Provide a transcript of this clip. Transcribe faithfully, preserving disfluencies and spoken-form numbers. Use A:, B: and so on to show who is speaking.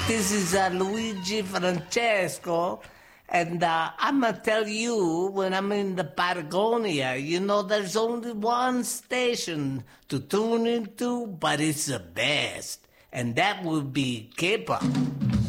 A: This is uh, Luigi Francesco, and uh, I'm going to tell you when I'm in the Patagonia, you know, there's only one station to tune into, but it's the best, and that would be K-pop.